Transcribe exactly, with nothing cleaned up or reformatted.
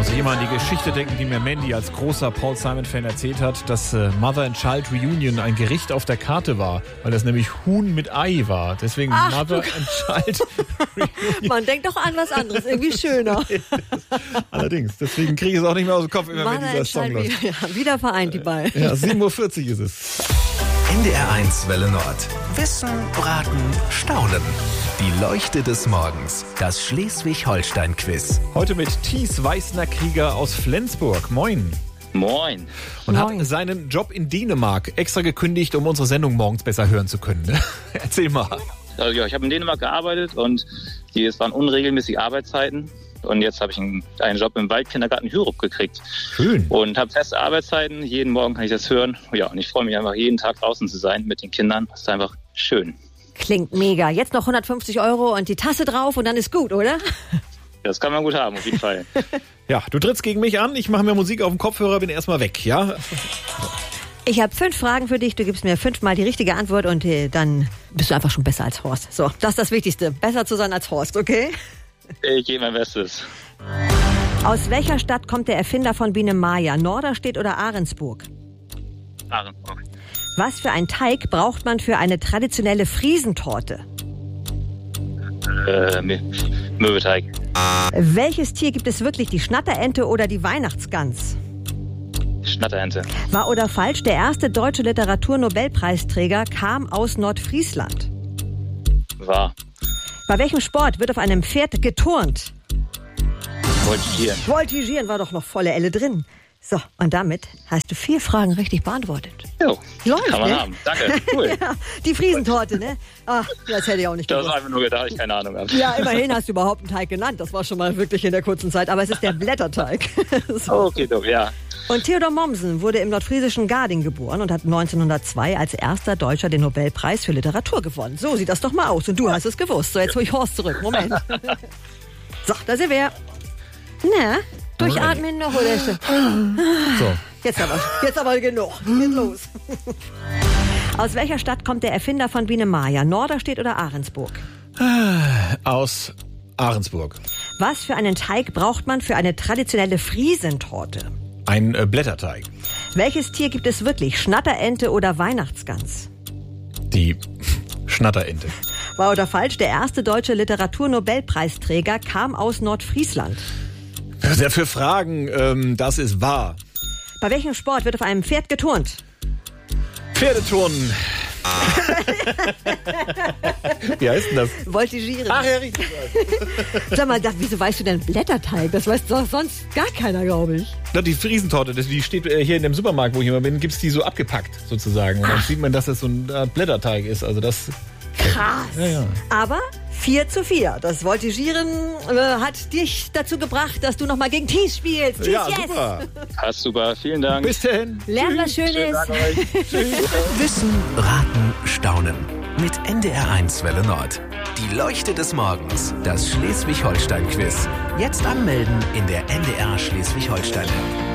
Muss ich immer an die Geschichte denken, die mir Mandy als großer Paul Simon-Fan erzählt hat, dass äh, Mother and Child Reunion ein Gericht auf der Karte war, weil das nämlich Huhn mit Ei war. Deswegen Ach, Mother and Child Reunion. Man denkt doch an was anderes, irgendwie schöner. Allerdings, deswegen kriege ich es auch nicht mehr aus dem Kopf, immer Mother wenn dieser and Song Child läuft. Reunion. Ja, wieder vereint die beiden. Ja, sieben Uhr vierzig ist es. N D R eins Welle Nord. Wissen, Braten, Staunen. Die Leuchte des Morgens. Das Schleswig-Holstein-Quiz. Heute mit Thies Weißner-Krieger aus Flensburg. Moin. Moin. Und Moin. hat seinen Job in Dänemark extra gekündigt, um unsere Sendung morgens besser hören zu können. Ne? Erzähl mal. Also, ja, ich habe in Dänemark gearbeitet und die, es waren unregelmäßige Arbeitszeiten. Und jetzt habe ich einen, einen Job im Waldkindergarten Hürup gekriegt. Schön. Und habe feste Arbeitszeiten. Jeden Morgen kann ich das hören. Ja, und ich freue mich einfach, jeden Tag draußen zu sein mit den Kindern. Das ist einfach schön. Klingt mega. Jetzt noch hundertfünfzig Euro und die Tasse drauf und dann ist gut, oder? Das kann man gut haben, auf jeden Fall. Ja, du trittst gegen mich an, ich mache mir Musik auf dem Kopfhörer, bin erstmal weg, ja? Ich habe fünf Fragen für dich. Du gibst mir fünfmal die richtige Antwort und äh, dann bist du einfach schon besser als Horst. So, das ist das Wichtigste. Besser zu sein als Horst, okay? Ich gebe mein Bestes. Aus welcher Stadt kommt der Erfinder von Biene Maya? Norderstedt oder Ahrensburg? Ahrensburg. Was für einen Teig braucht man für eine traditionelle Friesentorte? Äh, Mürbeteig. Welches Tier gibt es wirklich, die Schnatterente oder die Weihnachtsgans? Schnatterente. Wahr oder falsch, der erste deutsche Literaturnobelpreisträger kam aus Nordfriesland. War. Bei welchem Sport wird auf einem Pferd geturnt? Voltigieren. Voltigieren war doch noch volle Elle drin. So, und damit hast du vier Fragen richtig beantwortet. Jo, Läuft, kann man ne? haben. Danke, cool. Ja, die Friesentorte, ne? Ach, das hätte ich auch nicht Das ist gewusst. einfach nur gedacht, ich keine Ahnung habe. Ja, immerhin hast du überhaupt einen Teig genannt. Das war schon mal wirklich in der kurzen Zeit. Aber es ist der Blätterteig. So. Okay, doch, ja. Und Theodor Mommsen wurde im nordfriesischen Garding geboren und hat neunzehnhundertzwei als erster Deutscher den Nobelpreis für Literatur gewonnen. So sieht das doch mal aus. Und du hast es gewusst. So, jetzt hol ich Horst zurück. Moment. So, da sind wir. Na, durchatmen noch, oder? So. Jetzt aber, jetzt aber genug. Geht los. Aus welcher Stadt kommt der Erfinder von Biene Maya? Norderstedt oder Ahrensburg? Aus Ahrensburg. Was für einen Teig braucht man für eine traditionelle Friesentorte? Ein äh, Blätterteig. Welches Tier gibt es wirklich? Schnatterente oder Weihnachtsgans? Die Schnatterente. Wahr oder falsch? Der erste deutsche Literaturnobelpreisträger kam aus Nordfriesland. Was ja für Fragen, ähm, das ist wahr. Bei welchem Sport wird auf einem Pferd geturnt? Pferdeturnen. Wie heißt denn das? Voltigieren. Ach ja, richtig. Sag mal, das, wieso weißt du denn Blätterteig? Das weiß doch sonst gar keiner, glaube ich. Na, die Friesentorte, das, die steht äh, hier in dem Supermarkt, wo ich immer bin, gibt's die so abgepackt sozusagen. Und dann sieht man, dass das so ein äh, Blätterteig ist. Also das. Krass. Ja, ja. Aber vier zu vier. Das Voltigieren äh, hat dich dazu gebracht, dass du nochmal gegen Thies spielst. Thies, Ja, yes. super. Passt super, vielen Dank. Bis dahin. Lern was Schönen Schönes. Tag euch. Wissen, Raten, Staunen. Mit N D R eins Welle Nord. Die Leuchte des Morgens. Das Schleswig-Holstein-Quiz. Jetzt anmelden in der N D R Schleswig-Holstein-App.